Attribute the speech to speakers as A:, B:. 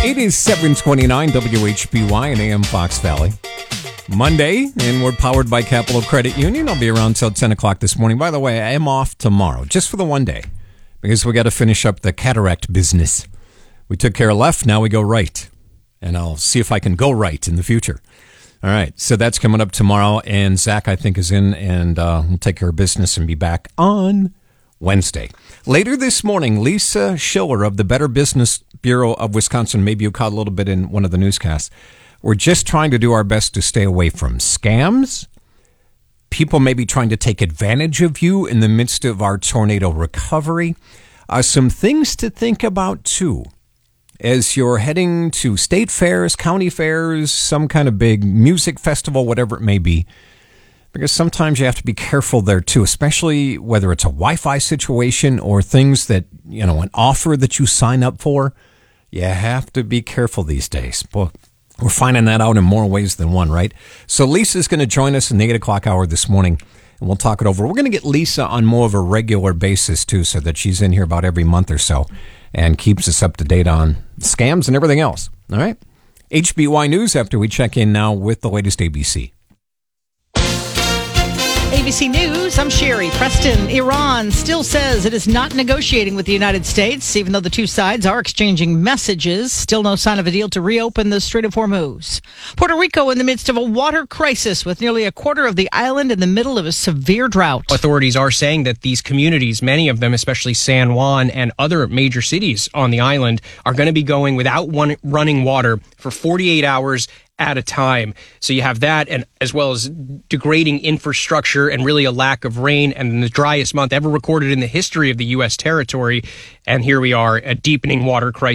A: It is 729 WHBY and AM Fox Valley. Monday, and we're powered by Capital Credit Union. I'll be around till 10 o'clock this morning. By the way, I am off tomorrow, just for the one day, because we got to finish up the cataract business. We took care of left, now we go right. And I'll see if I can go right in the future. All right, so that's coming up tomorrow, and Zach, I think, is in, and we'll take care of business and be back on Wednesday. Later this morning, Lisa Schiller of the Better Business Bureau of Wisconsin, maybe you caught a little bit in one of the newscasts. We're just trying to do our best to stay away from scams. People may be trying to take advantage of you in the midst of our tornado recovery. Some things to think about, too, as you're heading to state fairs, county fairs, some kind of big music festival, whatever it may be. Because sometimes you have to be careful there, too, especially whether it's a Wi-Fi situation or things that, an offer that you sign up for. You have to be careful these days. Boy, we're finding that out in more ways than one, right? So Lisa's going to join us in the 8 o'clock hour this morning, and we'll talk it over. We're going to get Lisa on more of a regular basis, too, so that she's in here about every month or so and keeps us up to date on scams and everything else. All right? HBY News after we check in now with the latest ABC.
B: ABC News, I'm Sherry. Preston, Iran still says it is not negotiating with the United States, even though the two sides are exchanging messages. Still no sign of a deal to reopen the Strait of Hormuz. Puerto Rico in the midst of a water crisis with nearly a quarter of the island in the middle of a severe drought.
C: Authorities are saying that these communities, many of them, especially San Juan and other major cities on the island, are going to be going without running water for 48 hours at a time. So you have that, and as well as degrading infrastructure and really a lack of rain, and the driest month ever recorded in the history of the U.S. territory. And here we are, a deepening water crisis.